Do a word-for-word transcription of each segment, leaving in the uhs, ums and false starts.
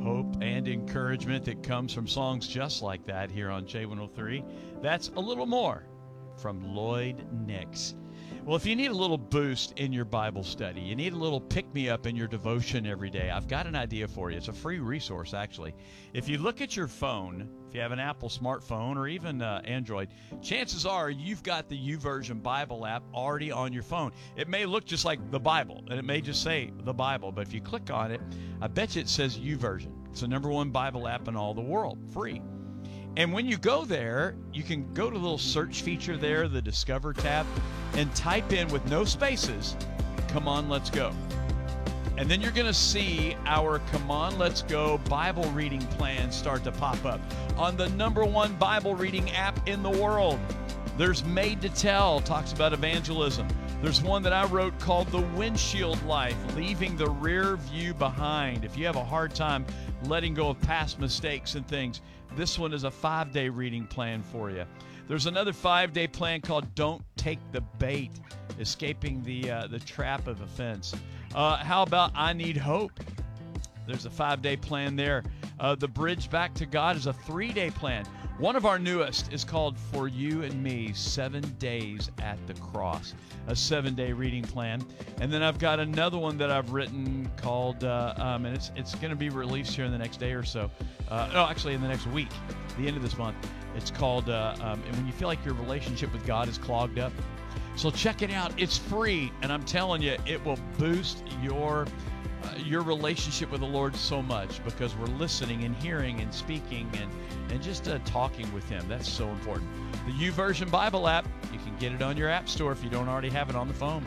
hope and encouragement that comes from songs just like that here on J one oh three. That's A Little More from Lloyd Nix. Well, if you need a little boost in your Bible study, you need a little pick-me-up in your devotion every day, I've got an idea for you. It's a free resource, actually. If you look at your phone, if you have an Apple smartphone or even uh, Android, chances are you've got the YouVersion Bible app already on your phone. It may look just like the Bible, and it may just say the Bible, but if you click on it, I bet you it says YouVersion. It's the number one Bible app in all the world, free. And when you go there, you can go to the little search feature there, the Discover tab, and type in with no spaces, "Come On, Let's Go." And then you're going to see our Come On, Let's Go Bible reading plan start to pop up on the number one Bible reading app in the world. There's Made to Tell, talks about evangelism. There's one that I wrote called The Windshield Life, leaving the rear view behind. If you have a hard time letting go of past mistakes and things, this one is a five-day reading plan for you. There's another five-day plan called Don't Take the Bait, escaping the uh, the trap of offense. Uh, how about I Need Hope? There's a five-day plan there. Uh, the Bridge Back to God is a three-day plan. One of our newest is called For You and Me, Seven Days at the Cross, a seven-day reading plan. And then I've got another one that I've written called, uh, um, and it's it's going to be released here in the next day or so. Uh, no, actually in the next week, the end of this month. It's called, uh, um, and when you feel like your relationship with God is clogged up. So check it out. It's free, and I'm telling you, it will boost your uh, your relationship with the Lord so much because we're listening and hearing and speaking and, and just uh, talking with Him. That's so important. The YouVersion Bible app, you can get it on your app store if you don't already have it on the phone.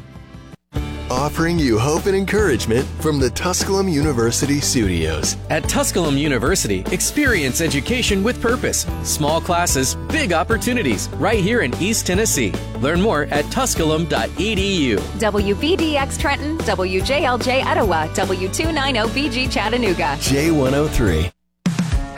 Offering you hope and encouragement from the Tusculum University studios. At Tusculum University, experience education with purpose. Small classes, big opportunities, right here in East Tennessee. Learn more at tusculum dot e d u. W V D X Trenton, W J L J Etowah, W two ninety B G Chattanooga. J one oh three.